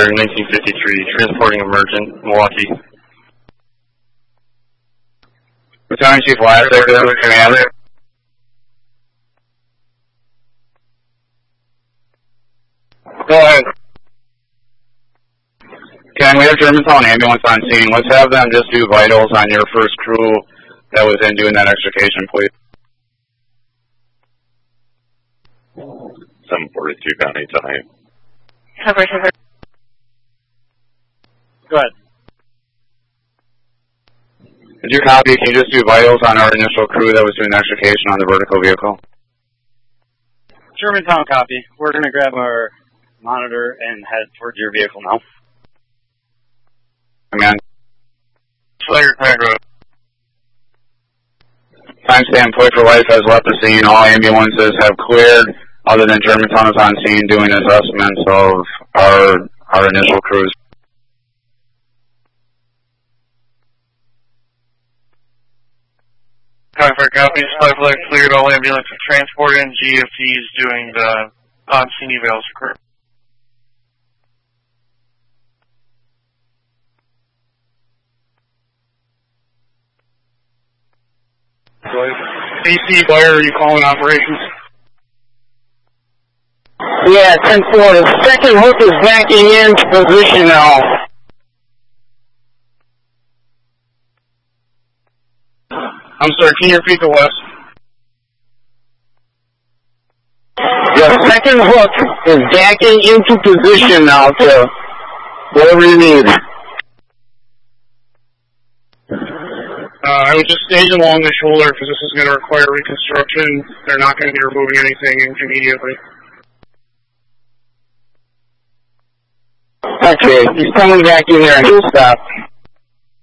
Fire 1953, transporting emergent, Milwaukee. Battalion Chief Wyatt, Secretary Commander. Go ahead. Ken, we have Germantown ambulance on scene. Let's have them just do vitals on your first crew that was in doing that extrication, please. 742 County time. Cover. Go ahead. Did you copy? Can you just do vitals on our initial crew that was doing extrication on the vertical vehicle? Germantown copy. We're going to grab our monitor and head towards your vehicle now. Command. Slayer Craig Road. Timestamp Play for Life has left the scene. All ambulances have cleared, other than Germantown is on scene doing assessments of our initial crews. Fire copy. Supply for Life cleared. All ambulances transported and GFTs doing the on-scene evals occur. AC, Fire, are you calling operations? Yeah, 10-4. The second hook is backing into position now. I'm sorry, can you repeat the last? The second hook is backing into position now to whatever you need. I would just stage along the shoulder because this is going to require reconstruction. They're not going to be removing anything immediately. Okay, he's coming back in there and he'll stop.